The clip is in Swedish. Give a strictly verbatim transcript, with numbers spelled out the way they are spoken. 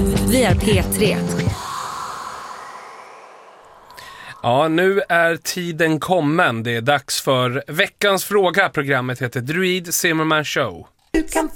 Vi är P tre. Ja, nu är tiden kommen. Det är dags för veckans fråga. Programmet heter Druid Zimmerman Show. Du kan